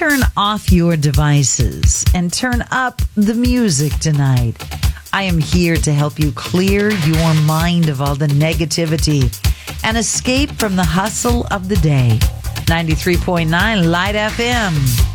turn off your devices and turn up the music tonight. I am here to help you clear your mind of all the negativity and escape from the hustle of the day. 93.9 Light FM.